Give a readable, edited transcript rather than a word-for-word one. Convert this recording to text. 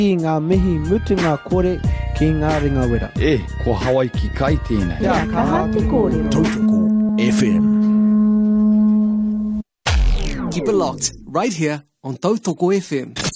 I ngā mihi mutunga kore ki ngā ringa wera. Ko Hawaii ki kai tēnei. Ka hati kōrero. Tautoko FM. Keep it locked right here on Tautoko FM.